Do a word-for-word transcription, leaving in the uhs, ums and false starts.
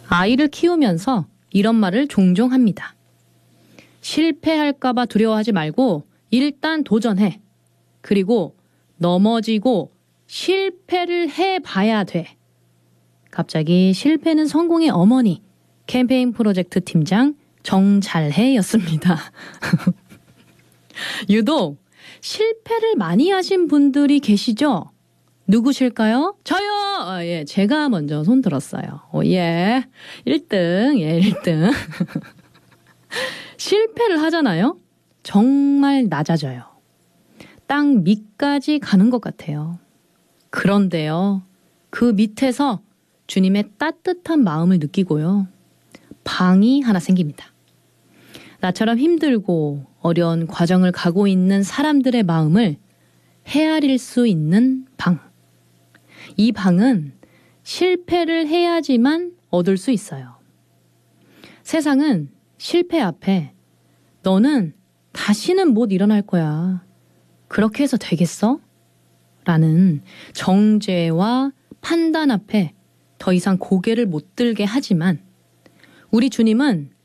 아이를 키우면서 이런 말을 종종 합니다. 실패할까봐 두려워하지 말고 일단 도전해. 그리고 넘어지고 실패를 해봐야 돼. 갑자기 실패는 성공의 어머니 캠페인 프로젝트 팀장 정잘해였습니다. 유독 실패를 많이 하신 분들이 계시죠? 누구실까요? 저요! 아, 예, 제가 먼저 손 들었어요. 오, 예. 일 등, 예, 일 등. 실패를 하잖아요? 정말 낮아져요. 땅 밑까지 가는 것 같아요. 그런데요, 그 밑에서 주님의 따뜻한 마음을 느끼고요. 방이 하나 생깁니다. 나처럼 힘들고 어려운 과정을 가고 있는 사람들의 마음을 헤아릴 수 있는 방. 이 방은 실패를 해야지만 얻을 수 있어요. 세상은 실패 앞에 너는 다시는 못 일어날 거야. 그렇게 해서 되겠어? 라는 정죄와 판단 앞에 더 이상 고개를 못 들게 하지만 우리 주님은